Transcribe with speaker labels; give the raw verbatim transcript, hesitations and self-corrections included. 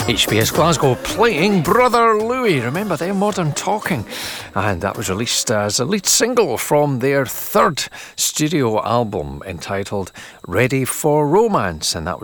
Speaker 1: H B S Glasgow playing Brother Louie. Remember them, Modern Talking? And that was released as a lead single from their third studio album entitled Ready for Romance. And that was